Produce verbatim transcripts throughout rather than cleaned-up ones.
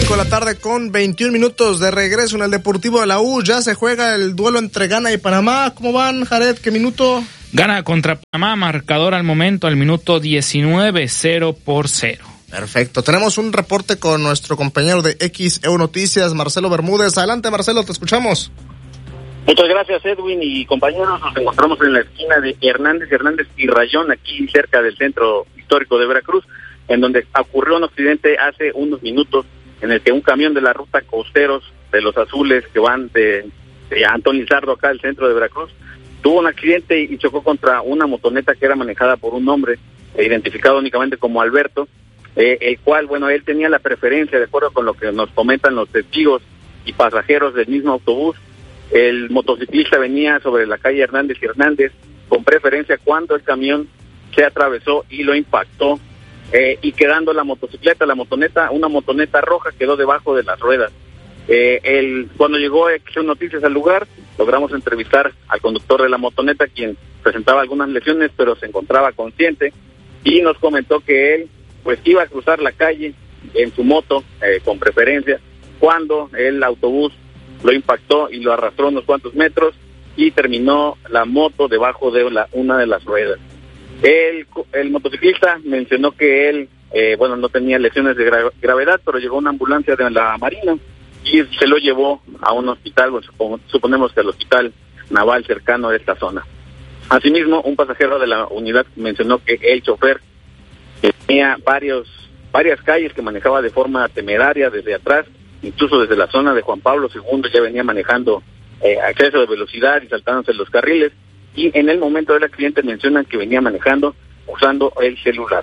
cinco de la tarde con veintiún minutos de regreso en el Deportivo de la U. Ya se juega el duelo entre Ghana y Panamá. ¿Cómo van, Jared? ¿Qué minuto? Ghana contra Panamá, marcador al momento, al minuto diecinueve, cero por cero. Perfecto. Tenemos un reporte con nuestro compañero de X E U Noticias, Marcelo Bermúdez. Adelante, Marcelo, te escuchamos. Muchas gracias, Edwin y compañeros. Nos encontramos en la esquina de Hernández, Hernández y Rayón, aquí cerca del centro histórico de Veracruz, en donde ocurrió un accidente hace unos minutos en el que un camión de la ruta Costeros de los Azules que van de, de Antón Lizardo acá al centro de Veracruz tuvo un accidente y chocó contra una motoneta que era manejada por un hombre eh, identificado únicamente como Alberto, eh, el cual, bueno, él tenía la preferencia, de acuerdo con lo que nos comentan los testigos y pasajeros del mismo autobús. El motociclista venía sobre la calle Hernández y Hernández con preferencia cuando el camión se atravesó y lo impactó, eh, y quedando la motocicleta, la motoneta, una motoneta roja quedó debajo de las ruedas. Eh, el, cuando llegó X E U Noticias al lugar, logramos entrevistar al conductor de la motoneta, quien presentaba algunas lesiones, pero se encontraba consciente, y nos comentó que él pues iba a cruzar la calle en su moto, eh, con preferencia, cuando el autobús lo impactó y lo arrastró unos cuantos metros y terminó la moto debajo de la, una de las ruedas. El, el motociclista mencionó que él, eh, bueno, no tenía lesiones de gra- gravedad, pero llegó una ambulancia de la Marina y se lo llevó a un hospital, bueno, supon- suponemos que al hospital naval cercano de esta zona. Asimismo, un pasajero de la unidad mencionó que el chofer tenía varios, varias calles que manejaba de forma temeraria desde atrás, incluso desde la zona de Juan Pablo segundo ya venía manejando eh, exceso de velocidad y saltándose los carriles, y en el momento del accidente mencionan que venía manejando usando el celular.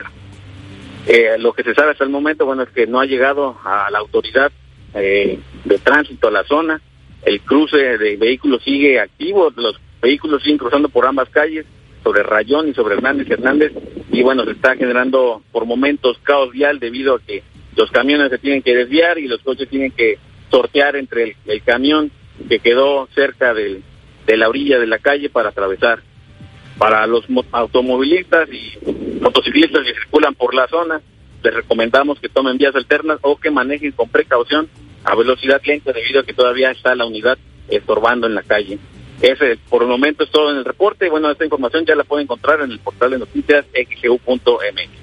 Eh, lo que se sabe hasta el momento, bueno, es que no ha llegado a la autoridad eh, de tránsito a la zona, el cruce de vehículos sigue activo, los vehículos siguen cruzando por ambas calles, sobre Rayón y sobre Hernández y Hernández, y bueno, se está generando por momentos caos vial debido a que los camiones se tienen que desviar y los coches tienen que sortear entre el, el camión que quedó cerca del, de la orilla de la calle para atravesar. Para los mo- automovilistas y motociclistas que circulan por la zona, les recomendamos que tomen vías alternas o que manejen con precaución a velocidad lenta debido a que todavía está la unidad estorbando en la calle. Ese, por el momento, es todo en el reporte. Bueno, esta información ya la pueden encontrar en el portal de noticias x e u punto m x.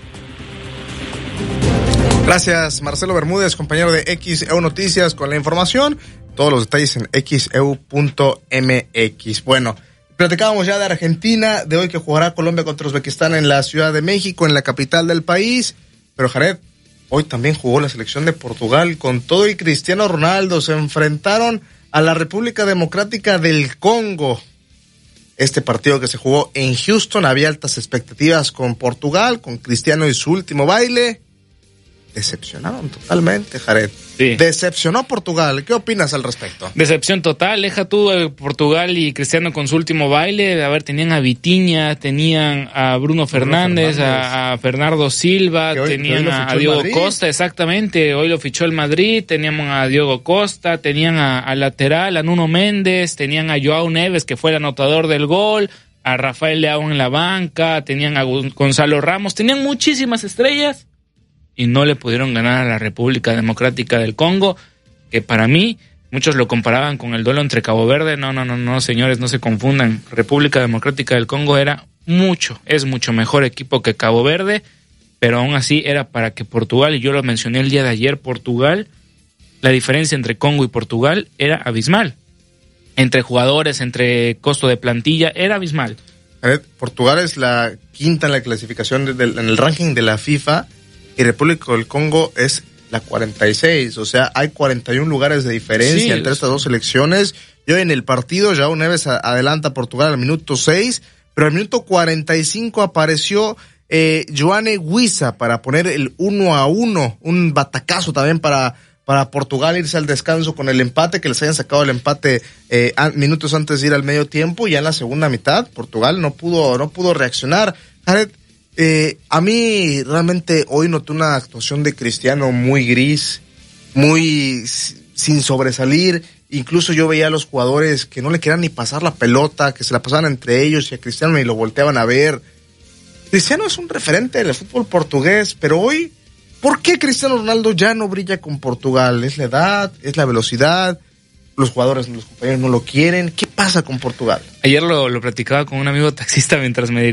Gracias, Marcelo Bermúdez, compañero de X E U Noticias, con la información. Todos los detalles en x e u punto m x. Bueno, platicábamos ya de Argentina, de hoy que jugará Colombia contra Uzbekistán en la Ciudad de México, en la capital del país. Pero, Jared, hoy también jugó la selección de Portugal. Con todo y Cristiano Ronaldo se enfrentaron a la República Democrática del Congo. Este partido que se jugó en Houston, había altas expectativas con Portugal, con Cristiano y su último baile. Decepcionaron totalmente, Jared. Sí. Decepcionó Portugal. ¿Qué opinas al respecto? Decepción total. Deja tú eh, Portugal y Cristiano con su último baile. A ver, tenían a Vitinha, tenían a Bruno Fernández, Bruno Fernández. A, a Bernardo Silva, hoy, tenían a, a Diogo Costa, exactamente. Hoy lo fichó el Madrid. Teníamos a Diogo Costa, tenían a, a lateral, a Nuno Méndez, tenían a Joao Neves, que fue el anotador del gol, a Rafael Leao en la banca, tenían a Gonzalo Ramos, tenían muchísimas estrellas y no le pudieron ganar a la República Democrática del Congo, que para mí, muchos lo comparaban con el duelo entre Cabo Verde. No, no, no, no, señores, no se confundan. República Democrática del Congo era mucho, es mucho mejor equipo que Cabo Verde, pero aún así era para que Portugal, y yo lo mencioné el día de ayer, Portugal, la diferencia entre Congo y Portugal era abismal. Entre jugadores, entre costo de plantilla, era abismal. A ver, Portugal es la quinta en la clasificación, de, de, en el ranking de la FIFA, y República del Congo es la cuarenta y seis, o sea, hay cuarenta y un lugares de diferencia sí, entre estas dos selecciones. Y hoy en el partido, Joao Neves adelanta a Portugal al minuto seis, pero al minuto cuarenta y cinco apareció eh, Joane Guisa para poner el uno a uno, un batacazo también para, para Portugal irse al descanso con el empate, que les hayan sacado el empate eh, a, minutos antes de ir al medio tiempo. Ya en la segunda mitad, Portugal no pudo, no pudo reaccionar. Jared, Eh, a mí realmente hoy noté una actuación de Cristiano muy gris, muy sin sobresalir. Incluso yo veía a los jugadores que no le querían ni pasar la pelota, que se la pasaban entre ellos y a Cristiano ni lo volteaban a ver. Cristiano es un referente del fútbol portugués, pero hoy ¿Por qué Cristiano Ronaldo ya no brilla con Portugal? ¿Es la edad? ¿Es la velocidad? ¿Los jugadores, los compañeros no lo quieren? ¿Qué pasa con Portugal? Ayer lo, lo platicaba con un amigo taxista mientras me